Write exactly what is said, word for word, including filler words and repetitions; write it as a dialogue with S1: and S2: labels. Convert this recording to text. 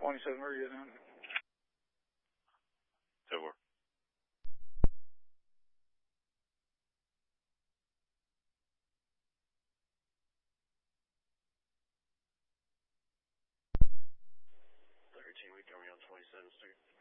S1: twenty-seven, where are you then?
S2: Over. thirteen, we coming on twenty-seven, sticker.